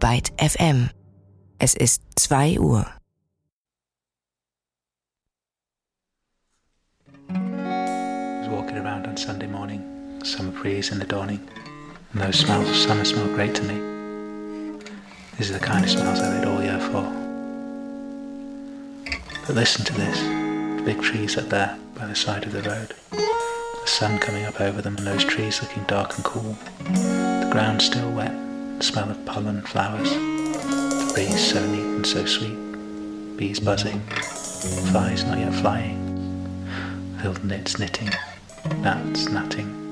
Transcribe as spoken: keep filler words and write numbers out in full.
Byte F M. Es ist zwei Uhr. I was walking around on Sunday morning, summer breeze in the dawning, and those smells of summer smell great to me. These are the kind of smells I wait all year for. But listen to this, the big trees up there by the side of the road. The sun coming up over them and those trees looking dark and cool. The ground still wet, the smell of pollen, flowers. The breeze so neat and so sweet. Bees buzzing, flies not yet flying. Little nits knitting, gnats gnatting.